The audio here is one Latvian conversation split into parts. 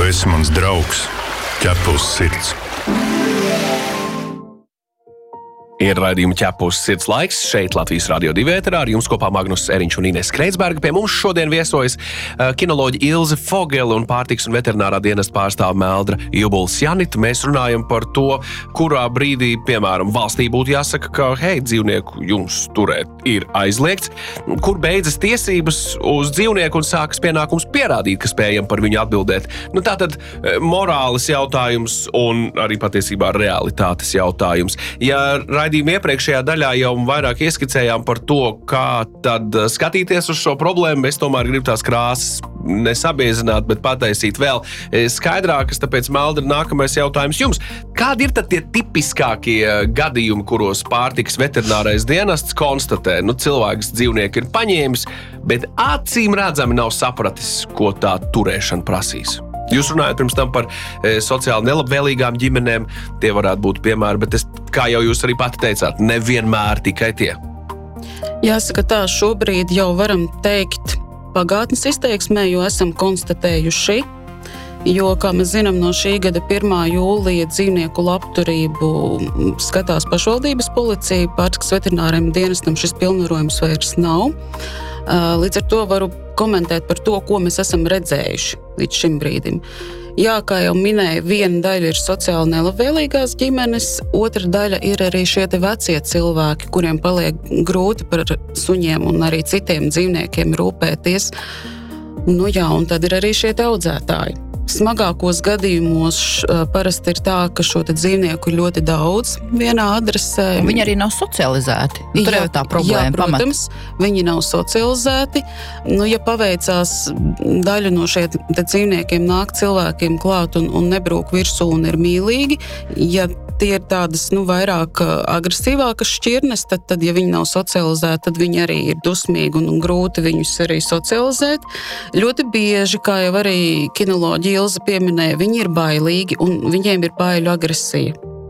esi mans draugs, ķepus sirds. Ir raidījuma ķepus sirds laiks, šeit Latvijas Radio 2 ēterā, ar jums kopā Magnus Eriņš un Ines Kreitsberga. Pie mums šodien viesojas kinoloģi Ilze Fogele un pārtiks un veterinārā dienesta pārstāve Meldra Jubuls-Janita. Mēs runājam par to, kurā brīdī, piemēram, valstī būtu jāsaka, ka, hei, dzīvnieku jums turēt ir aizliegts, kur beidzas tiesības uz dzīvnieku un sākas pienākums pierādīt, ka spējam par viņu atbildēt. Tātad morāles jautājums un arī patiesībā realitātes jautājums. Ja raidījuma iepriekšējā daļā jau vairāk ieskicējām par to, kā tad skatīties uz šo problēmu. Es tomēr gribu tās krāsas nesabiezināt, bet pataisīt vēl skaidrākas, tāpēc, Meldra, nākamais jautājums jums. Kādi ir tad tie tipiskākie gadījumi, kuros pārtikas veterinārais dienests konstatē, cilvēks dzīvnieku ir paņēmis, bet acīm redzami nav sapratis, ko tā turēšana prasīs? Jūs runājat pirms tam par sociāli nelabvēlīgām ģimenēm, tie varētu būt piemēri, bet kā jau jūs arī pati teicāt, nevienmēr tikai tie. Jāsaka tā, šobrīd jau varam teikt pagātnes izteiksmē, jo esam konstatējuši, jo, kā mēs zinām, no šī gada 1. jūlija dzīvnieku labturību skatās pašvaldības policija, pārtikas veterināriem dienestam šis pilnvarojums vairs nav. Līdz ar to varu komentēt par to, ko mēs esam redzējuši līdz šim brīdim. Jā, kā jau minēju, viena daļa ir sociāli nelabvēlīgās ģimenes, otra daļa ir arī šie te vecie cilvēki, kuriem paliek grūti par suņiem un arī citiem dzīvniekiem rūpēties. Un tad ir arī šie te audzētāji. Smagākos gadījumos parasti ir tā, ka šo te dzīvnieku ir ļoti daudz vienā adresē. Viņi arī nav socializēti. Tur jau tā problēma. Jā, protams, viņi nav socializēti. Ja paveicās daļa no šie te dzīvniekiem nāk cilvēkiem klāt un nebrūk virsū un ir mīlīgi, ja tie ir tādas, vairāk agresīvākas šķirnes, tad, ja viņi nav socializēti, tad viņi arī ir dusmīgi un grūti viņus arī socializēt. Ļoti bieži, kā jau arī kinoloģi Ilze pieminēja, viņi ir bailīgi un viņiem ir baiļu agresija.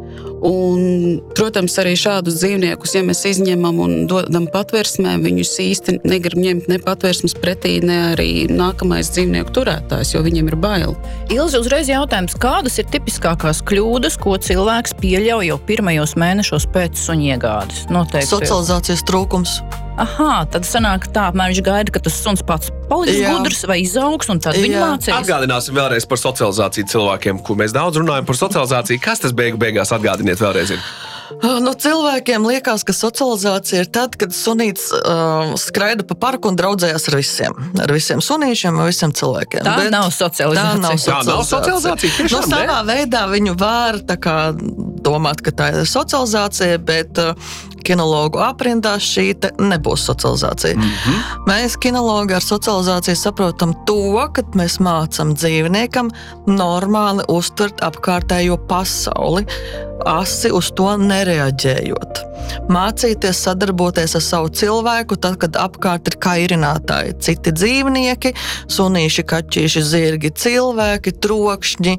Un, protams, arī šādus dzīvniekus, ja mēs izņemam un dodam patversmēm, viņus īsti negrib ņemt ne patversmes pretī, ne arī nākamais dzīvnieku turētājs, jo viņiem ir baili. Ilze, uzreiz jautājums, kādas ir tipiskākās kļūdas, ko cilvēks pieļauj jau pirmajos mēnešos pēc suņa iegādes? Noteikti. Socializācijas trūkums. Aha, tad sanāk tā, viņš gaida, ka tas suns pats paliks gudrs vai izaugs, un tad viņi mācīs. Atgādināsim vēlreiz par socializāciju cilvēkiem, kur mēs daudz runājam par socializāciju. Kas tas beigās atgādiniet vēlreiz ir? Cilvēkiem liekas, ka socializācija ir tad, kad sunīts skraida pa parku un draudzējās ar visiem sunīšiem, ar visiem cilvēkiem. Tā nav socializācija. Tā nav socializācija. Savā veidā viņu var domāt, ka tā ir socializācija, bet kinologu aprindās šī nebūs socializācija. Mēs kinologi ar socializāciju saprotam to, ka mēs mācam dzīvniekam normāli uztvert apkārtējo pasauli, asi uz to nereaģējot. Mācīties sadarboties ar savu cilvēku, tad, kad apkārt ir kairinātāji, citi dzīvnieki, sunīši, kaķīši, zirgi, cilvēki, trokšņi,